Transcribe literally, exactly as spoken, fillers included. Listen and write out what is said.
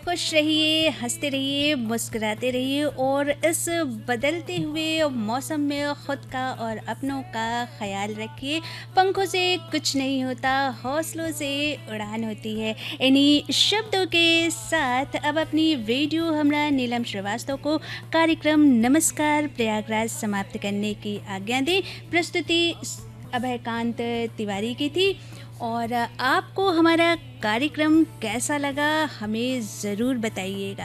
खुश रहिए, हंसते रहिए, मुस्कुराते रहिए और इस बदलते हुए मौसम में खुद का और अपनों का ख्याल रखिए। पंखों से कुछ नहीं होता, हौसलों से उड़ान होती है। इन्हीं शब्दों के साथ अब अपनी रेडियो हमरा नीलम श्रीवास्तव को कार्यक्रम नमस्कार प्रयागराज समाप्त करने की आज्ञा दें। प्रस्तुति अभयकांत तिवारी की थी। और आपको हमारा कार्यक्रम कैसा लगा हमें ज़रूर बताइएगा।